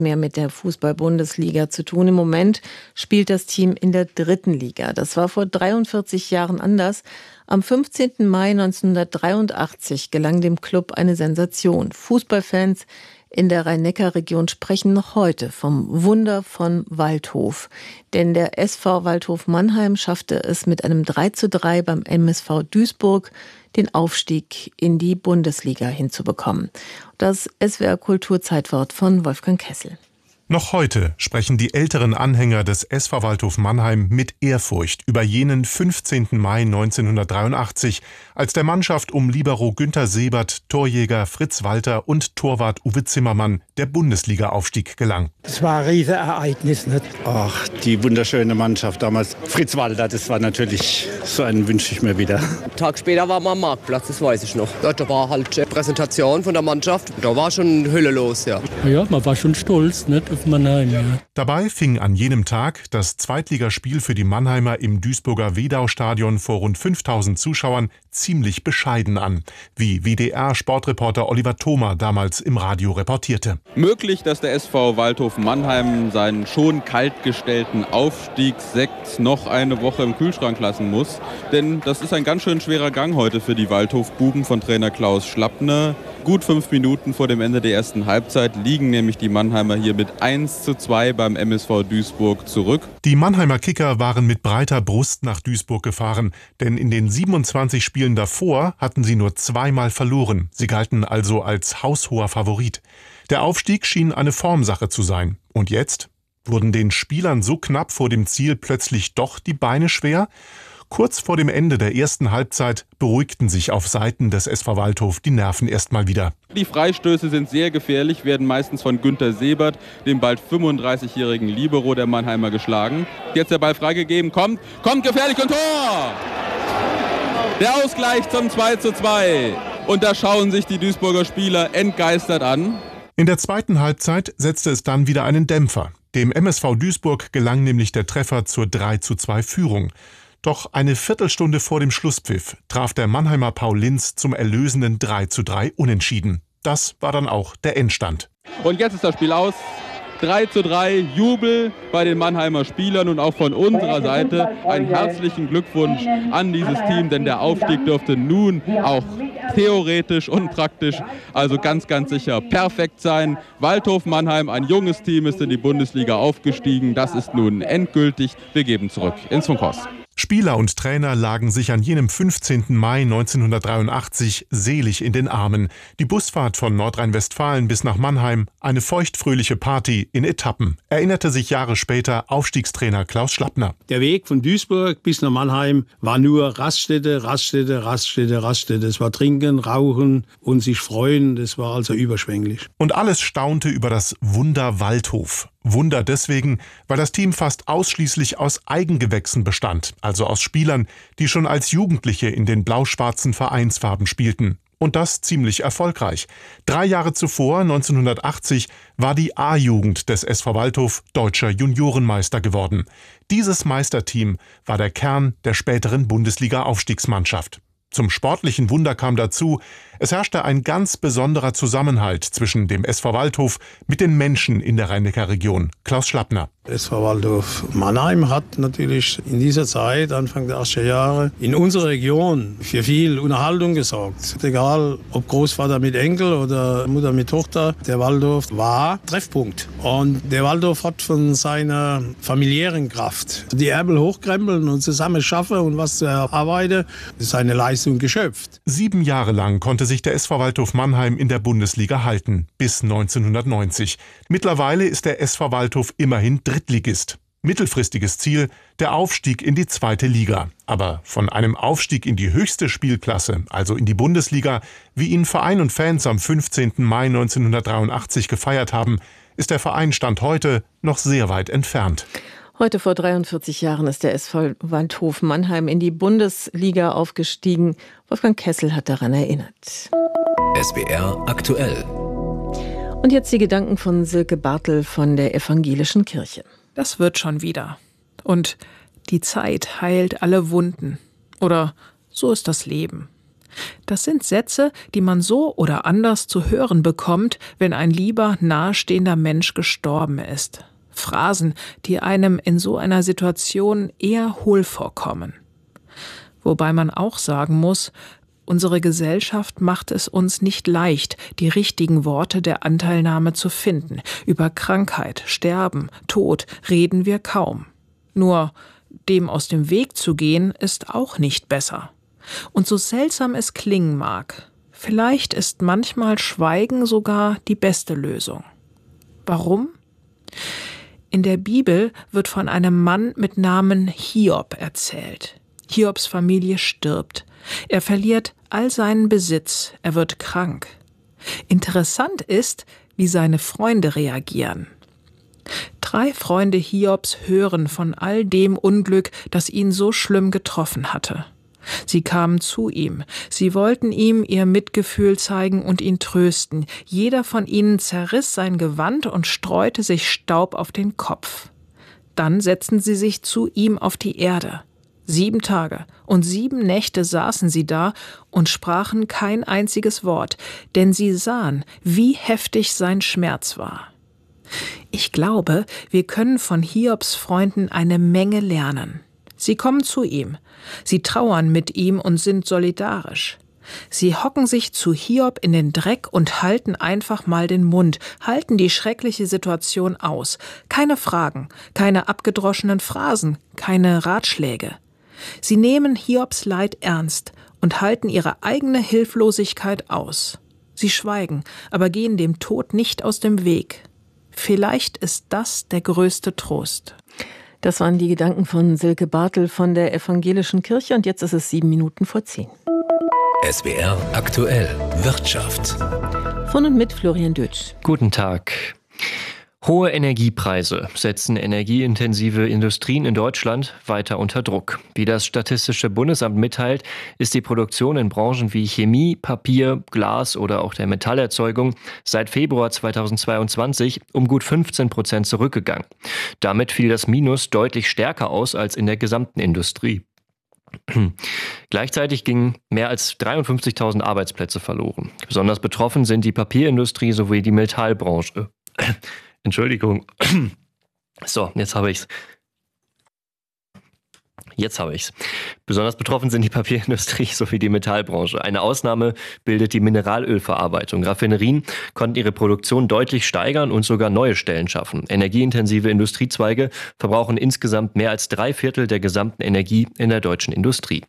mehr mit der Fußball-Bundesliga zu tun. Im Moment spielt das Team in der 3. Liga. Das war vor 43 Jahren anders. Am 15. Mai 1983 gelang dem Club eine Sensation. Fußballfans in der Rhein-Neckar-Region sprechen noch heute vom Wunder von Waldhof. Denn der SV Waldhof Mannheim schaffte es mit einem 3:3 beim MSV Duisburg, den Aufstieg in die Bundesliga hinzubekommen. Das SWR-Kulturzeitwort von Wolfgang Kessel. Noch heute sprechen die älteren Anhänger des SV Waldhof Mannheim mit Ehrfurcht über jenen 15. Mai 1983, als der Mannschaft um Libero Günter Sebert, Torjäger Fritz Walter und Torwart Uwe Zimmermann der Bundesliga-Aufstieg gelang. Das war ein Riesenereignis, nicht? Ach, die wunderschöne Mannschaft damals. Fritz Walter, das war natürlich, so einen wünsche ich mir wieder. Einen Tag später waren wir am Marktplatz, das weiß ich noch. Ja, da war halt eine Präsentation von der Mannschaft, da war schon Hölle los, ja. Ja, man war schon stolz, nicht? Mannheim, ja. Dabei fing an jenem Tag das Zweitligaspiel für die Mannheimer im Duisburger Wedau-Stadion vor rund 5000 Zuschauern ziemlich bescheiden an, wie WDR-Sportreporter Oliver Thoma damals im Radio reportierte. Möglich, dass der SV Waldhof Mannheim seinen schon kaltgestellten Aufstiegssekt noch eine Woche im Kühlschrank lassen muss. Denn das ist ein ganz schön schwerer Gang heute für die Waldhof-Buben von Trainer Klaus Schlappner. Gut 5 Minuten vor dem Ende der ersten Halbzeit liegen nämlich die Mannheimer hier mit 1:2 beim MSV Duisburg zurück. Die Mannheimer Kicker waren mit breiter Brust nach Duisburg gefahren, denn in den 27 Spielen davor hatten sie nur 2-mal verloren. Sie galten also als haushoher Favorit. Der Aufstieg schien eine Formsache zu sein. Und jetzt? Wurden den Spielern so knapp vor dem Ziel plötzlich doch die Beine schwer? Kurz vor dem Ende der ersten Halbzeit beruhigten sich auf Seiten des SV Waldhof die Nerven erstmal wieder. Die Freistöße sind sehr gefährlich, werden meistens von Günter Sebert, dem bald 35-jährigen Libero der Mannheimer, geschlagen. Jetzt der Ball freigegeben, kommt gefährlich und Tor! Der Ausgleich zum 2:2. Und da schauen sich die Duisburger Spieler entgeistert an. In der zweiten Halbzeit setzte es dann wieder einen Dämpfer. Dem MSV Duisburg gelang nämlich der Treffer zur 3:2 Führung. Doch eine Viertelstunde vor dem Schlusspfiff traf der Mannheimer Paul Linz zum erlösenden 3:3 Unentschieden. Das war dann auch der Endstand. Und jetzt ist das Spiel aus. 3:3, Jubel bei den Mannheimer Spielern und auch von unserer Seite einen herzlichen Glückwunsch an dieses Team, denn der Aufstieg dürfte nun auch theoretisch und praktisch, also ganz, ganz sicher perfekt sein. Waldhof Mannheim, ein junges Team, ist in die Bundesliga aufgestiegen. Das ist nun endgültig. Wir geben zurück ins Funkhaus. Spieler und Trainer lagen sich an jenem 15. Mai 1983 selig in den Armen. Die Busfahrt von Nordrhein-Westfalen bis nach Mannheim, eine feuchtfröhliche Party in Etappen, erinnerte sich Jahre später Aufstiegstrainer Klaus Schlappner. Der Weg von Duisburg bis nach Mannheim war nur Raststätte, Raststätte, Raststätte, Raststätte. Es war Trinken, Rauchen und sich freuen. Das war also überschwänglich. Und alles staunte über das Wunder Waldhof. Wunder deswegen, weil das Team fast ausschließlich aus Eigengewächsen bestand, also aus Spielern, die schon als Jugendliche in den blau-schwarzen Vereinsfarben spielten. Und das ziemlich erfolgreich. 3 Jahre zuvor, 1980, war die A-Jugend des SV Waldhof deutscher Juniorenmeister geworden. Dieses Meisterteam war der Kern der späteren Bundesliga-Aufstiegsmannschaft. Zum sportlichen Wunder kam dazu, es herrschte ein ganz besonderer Zusammenhalt zwischen dem SV Waldhof mit den Menschen in der Rhein-Neckar-Region. Klaus Schlappner. SV Waldhof Mannheim hat natürlich in dieser Zeit, Anfang der 80er Jahre, in unserer Region für viel Unterhaltung gesorgt. Egal, ob Großvater mit Enkel oder Mutter mit Tochter, der Waldhof war Treffpunkt. Und der Waldhof hat von seiner familiären Kraft die Ärmel hochkrempeln und zusammen schaffen und was zu erarbeiten, ist eine Leistung geschöpft. 7 Jahre lang konnte sich der SV Waldhof Mannheim in der Bundesliga halten, bis 1990. Mittlerweile ist der SV Waldhof immerhin Drittligist. Mittelfristiges Ziel, der Aufstieg in die 2. Liga. Aber von einem Aufstieg in die höchste Spielklasse, also in die Bundesliga, wie ihn Verein und Fans am 15. Mai 1983 gefeiert haben, ist der Verein Stand heute noch sehr weit entfernt. Heute vor 43 Jahren ist der SV Waldhof Mannheim in die Bundesliga aufgestiegen. Wolfgang Kessel hat daran erinnert. SWR aktuell. Und jetzt die Gedanken von Silke Bartel von der Evangelischen Kirche. Das wird schon wieder. Und die Zeit heilt alle Wunden. Oder so ist das Leben. Das sind Sätze, die man so oder anders zu hören bekommt, wenn ein lieber, nahestehender Mensch gestorben ist. Phrasen, die einem in so einer Situation eher hohl vorkommen. Wobei man auch sagen muss, unsere Gesellschaft macht es uns nicht leicht, die richtigen Worte der Anteilnahme zu finden. Über Krankheit, Sterben, Tod reden wir kaum. Nur dem aus dem Weg zu gehen, ist auch nicht besser. Und so seltsam es klingen mag, vielleicht ist manchmal Schweigen sogar die beste Lösung. Warum? In der Bibel wird von einem Mann mit Namen Hiob erzählt. Hiobs Familie stirbt. Er verliert all seinen Besitz. Er wird krank. Interessant ist, wie seine Freunde reagieren. 3 Freunde Hiobs hören von all dem Unglück, das ihn so schlimm getroffen hatte. Sie kamen zu ihm. Sie wollten ihm ihr Mitgefühl zeigen und ihn trösten. Jeder von ihnen zerriss sein Gewand und streute sich Staub auf den Kopf. Dann setzten sie sich zu ihm auf die Erde. 7 Tage und 7 Nächte saßen sie da und sprachen kein einziges Wort, denn sie sahen, wie heftig sein Schmerz war. Ich glaube, wir können von Hiobs Freunden eine Menge lernen. Sie kommen zu ihm, sie trauern mit ihm und sind solidarisch. Sie hocken sich zu Hiob in den Dreck und halten einfach mal den Mund, halten die schreckliche Situation aus. Keine Fragen, keine abgedroschenen Phrasen, keine Ratschläge. Sie nehmen Hiobs Leid ernst und halten ihre eigene Hilflosigkeit aus. Sie schweigen, aber gehen dem Tod nicht aus dem Weg. Vielleicht ist das der größte Trost. Das waren die Gedanken von Silke Bartel von der Evangelischen Kirche und jetzt ist es 7:07. SWR aktuell Wirtschaft. Von und mit Florian Dötsch. Guten Tag. Hohe Energiepreise setzen energieintensive Industrien in Deutschland weiter unter Druck. Wie das Statistische Bundesamt mitteilt, ist die Produktion in Branchen wie Chemie, Papier, Glas oder auch der Metallerzeugung seit Februar 2022 um gut 15% zurückgegangen. Damit fiel das Minus deutlich stärker aus als in der gesamten Industrie. Gleichzeitig gingen mehr als 53.000 Arbeitsplätze verloren. Besonders betroffen sind die Papierindustrie sowie die Metallbranche. Entschuldigung. So, jetzt habe ich's. Besonders betroffen sind die Papierindustrie sowie die Metallbranche. Eine Ausnahme bildet die Mineralölverarbeitung. Raffinerien konnten ihre Produktion deutlich steigern und sogar neue Stellen schaffen. Energieintensive Industriezweige verbrauchen insgesamt mehr als 3/4 der gesamten Energie in der deutschen Industrie.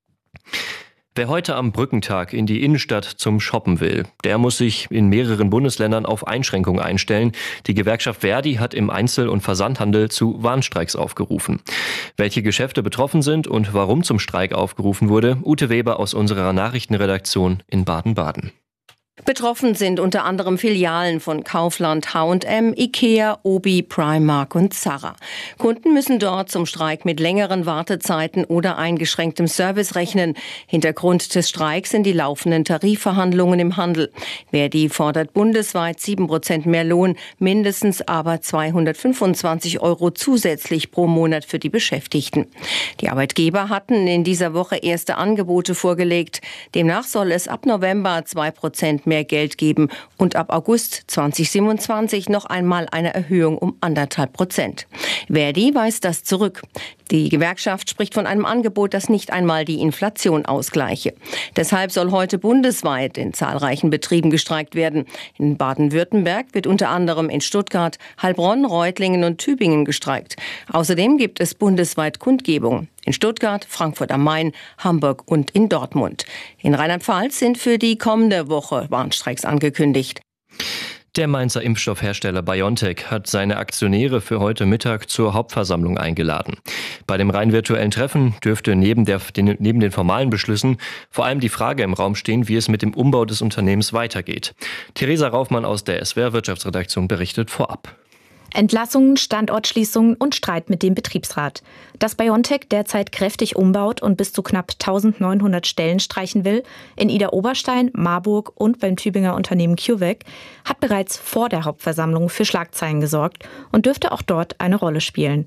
Wer heute am Brückentag in die Innenstadt zum Shoppen will, der muss sich in mehreren Bundesländern auf Einschränkungen einstellen. Die Gewerkschaft Verdi hat im Einzel- und Versandhandel zu Warnstreiks aufgerufen. Welche Geschäfte betroffen sind und warum zum Streik aufgerufen wurde, Ute Weber aus unserer Nachrichtenredaktion in Baden-Baden. Betroffen sind unter anderem Filialen von Kaufland, H&M, Ikea, Obi, Primark und Zara. Kunden müssen dort zum Streik mit längeren Wartezeiten oder eingeschränktem Service rechnen. Hintergrund des Streiks sind die laufenden Tarifverhandlungen im Handel. Verdi fordert bundesweit 7% mehr Lohn, mindestens aber 225 € zusätzlich pro Monat für die Beschäftigten. Die Arbeitgeber hatten in dieser Woche erste Angebote vorgelegt. Demnach soll es ab November 2% mehr Geld geben und ab August 2027 noch einmal eine Erhöhung um 1,5%. Verdi weist das zurück. Die Gewerkschaft spricht von einem Angebot, das nicht einmal die Inflation ausgleiche. Deshalb soll heute bundesweit in zahlreichen Betrieben gestreikt werden. In Baden-Württemberg wird unter anderem in Stuttgart, Heilbronn, Reutlingen und Tübingen gestreikt. Außerdem gibt es bundesweit Kundgebungen. In Stuttgart, Frankfurt am Main, Hamburg und in Dortmund. In Rheinland-Pfalz sind für die kommende Woche Warnstreiks angekündigt. Der Mainzer Impfstoffhersteller BioNTech hat seine Aktionäre für heute Mittag zur Hauptversammlung eingeladen. Bei dem rein virtuellen Treffen dürfte neben den formalen Beschlüssen vor allem die Frage im Raum stehen, wie es mit dem Umbau des Unternehmens weitergeht. Theresa Raufmann aus der SWR Wirtschaftsredaktion berichtet vorab. Entlassungen, Standortschließungen und Streit mit dem Betriebsrat. Dass BioNTech derzeit kräftig umbaut und bis zu knapp 1900 Stellen streichen will, in Idar-Oberstein, Marburg und beim Tübinger Unternehmen CureVac, hat bereits vor der Hauptversammlung für Schlagzeilen gesorgt und dürfte auch dort eine Rolle spielen.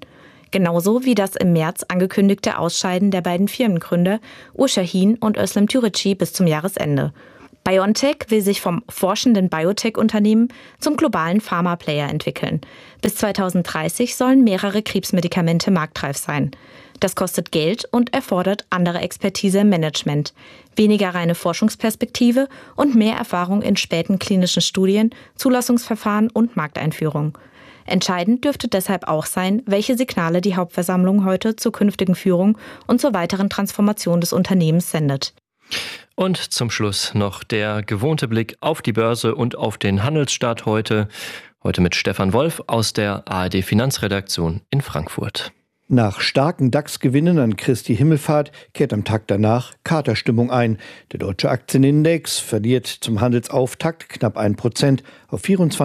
Genauso wie das im März angekündigte Ausscheiden der beiden Firmengründer Uğur Şahin und Özlem Türeci bis zum Jahresende. BioNTech will sich vom forschenden Biotech-Unternehmen zum globalen Pharma-Player entwickeln. Bis 2030 sollen mehrere Krebsmedikamente marktreif sein. Das kostet Geld und erfordert andere Expertise im Management, weniger reine Forschungsperspektive und mehr Erfahrung in späten klinischen Studien, Zulassungsverfahren und Markteinführung. Entscheidend dürfte deshalb auch sein, welche Signale die Hauptversammlung heute zur künftigen Führung und zur weiteren Transformation des Unternehmens sendet. Und zum Schluss noch der gewohnte Blick auf die Börse und auf den Handelsstart heute. Heute mit Stefan Wolf aus der ARD Finanzredaktion in Frankfurt. Nach starken DAX-Gewinnen an Christi Himmelfahrt kehrt am Tag danach Katerstimmung ein. Der deutsche Aktienindex verliert zum Handelsauftakt knapp 1% auf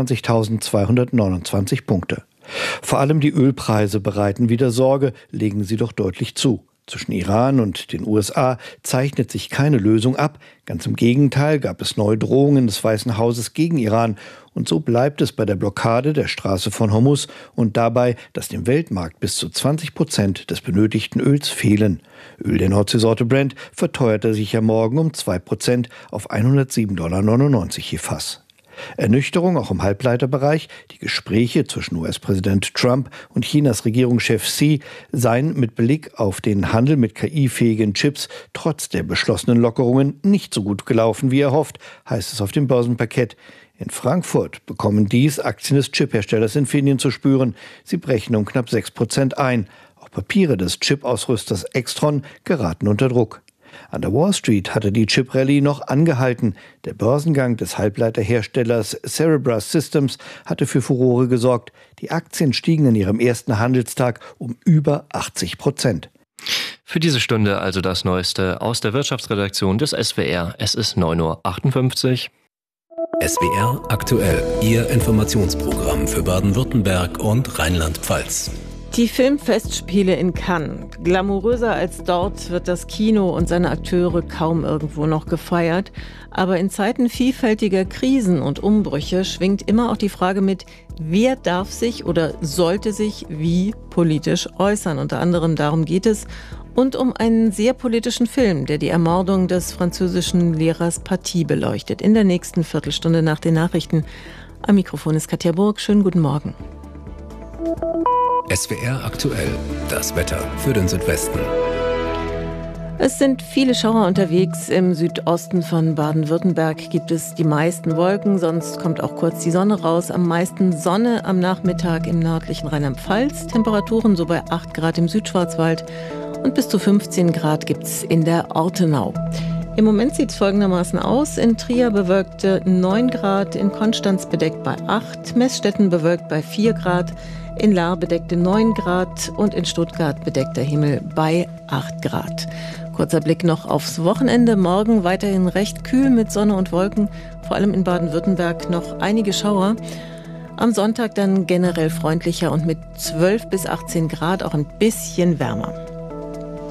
24.229 Punkte. Vor allem die Ölpreise bereiten wieder Sorge, legen sie doch deutlich zu. Zwischen Iran und den USA zeichnet sich keine Lösung ab. Ganz im Gegenteil gab es neue Drohungen des Weißen Hauses gegen Iran. Und so bleibt es bei der Blockade der Straße von Hormuz und dabei, dass dem Weltmarkt bis zu 20% des benötigten Öls fehlen. Öl der Nordseesorte Brent verteuerte sich am Morgen um 2% auf $107,99 je Fass. Ernüchterung auch im Halbleiterbereich. Die Gespräche zwischen US-Präsident Trump und Chinas Regierungschef Xi seien mit Blick auf den Handel mit KI-fähigen Chips trotz der beschlossenen Lockerungen nicht so gut gelaufen, wie erhofft, heißt es auf dem Börsenparkett. In Frankfurt bekommen dies Aktien des Chipherstellers Infineon zu spüren. Sie brechen um knapp 6% ein. Auch Papiere des Chip-Ausrüsters Extron geraten unter Druck. An der Wall Street hatte die Chip-Rallye noch angehalten. Der Börsengang des Halbleiterherstellers Cerebras Systems hatte für Furore gesorgt. Die Aktien stiegen in ihrem ersten Handelstag um über 80%. Für diese Stunde also das Neueste aus der Wirtschaftsredaktion des SWR. Es ist 9.58 Uhr. SWR aktuell, Ihr Informationsprogramm für Baden-Württemberg und Rheinland-Pfalz. Die Filmfestspiele in Cannes. Glamouröser als dort wird das Kino und seine Akteure kaum irgendwo noch gefeiert. Aber in Zeiten vielfältiger Krisen und Umbrüche schwingt immer auch die Frage mit, wer darf sich oder sollte sich wie politisch äußern. Unter anderem darum geht es. Und um einen sehr politischen Film, der die Ermordung des französischen Lehrers Paty beleuchtet. In der nächsten Viertelstunde nach den Nachrichten. Am Mikrofon ist Katja Burg. Schönen guten Morgen. SWR aktuell, das Wetter für den Südwesten. Es sind viele Schauer unterwegs. Im Südosten von Baden-Württemberg gibt es die meisten Wolken, sonst kommt auch kurz die Sonne raus. Am meisten Sonne am Nachmittag im nördlichen Rheinland-Pfalz. Temperaturen so bei 8 Grad im Südschwarzwald und bis zu 15 Grad gibt es in der Ortenau. Im Moment sieht es folgendermaßen aus. In Trier bewölkte 9 Grad, in Konstanz bedeckt bei 8, Meßstetten bewölkt bei 4 Grad, in Lahr bedeckte 9 Grad und in Stuttgart bedeckter Himmel bei 8 Grad. Kurzer Blick noch aufs Wochenende. Morgen weiterhin recht kühl mit Sonne und Wolken, vor allem in Baden-Württemberg noch einige Schauer. Am Sonntag dann generell freundlicher und mit 12 bis 18 Grad auch ein bisschen wärmer.